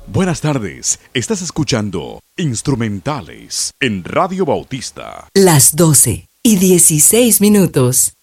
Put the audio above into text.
Buenas tardes, estás escuchando Instrumentales en Radio Bautista. Las 12:16.